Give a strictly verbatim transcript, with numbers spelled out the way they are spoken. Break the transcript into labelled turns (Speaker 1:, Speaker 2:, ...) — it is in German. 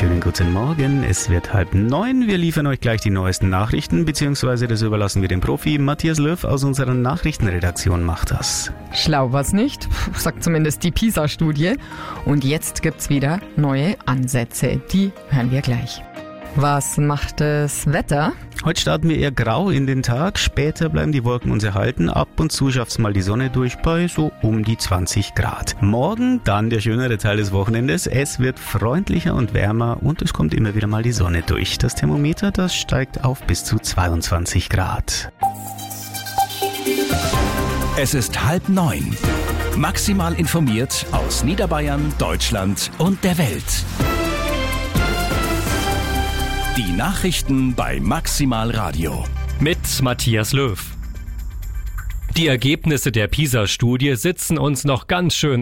Speaker 1: Schönen guten Morgen, es wird halb neun. Wir liefern euch gleich die neuesten Nachrichten, beziehungsweise das überlassen wir dem Profi. Matthias Löw aus unserer Nachrichtenredaktion macht das.
Speaker 2: Schlau war's nicht, sagt zumindest die PISA-Studie. Und jetzt gibt's wieder neue Ansätze, die hören wir gleich. Was macht das Wetter?
Speaker 1: Heute starten wir eher grau in den Tag, später bleiben die Wolken uns erhalten, ab und zu schafft's mal die Sonne durch bei so um die zwanzig Grad. Morgen dann der schönere Teil des Wochenendes, es wird freundlicher und wärmer und es kommt immer wieder mal die Sonne durch. Das Thermometer, das steigt auf bis zu zweiundzwanzig Grad.
Speaker 3: Es ist halb neun. Maximal informiert aus Niederbayern, Deutschland und der Welt. Die Nachrichten bei Maximal Radio.
Speaker 4: Mit Matthias Löw. Die Ergebnisse der PISA-Studie sitzen uns noch ganz schön